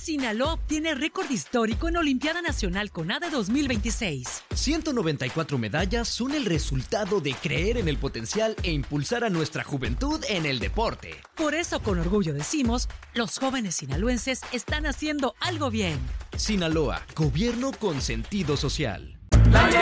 Sinaloa obtiene récord histórico en Olimpiada Nacional CONADE 2026. 194 medallas son el resultado de creer en el potencial e impulsar a nuestra juventud en el deporte. Por eso, con orgullo decimos, los jóvenes sinaloenses están haciendo algo bien. Sinaloa, gobierno con sentido social. La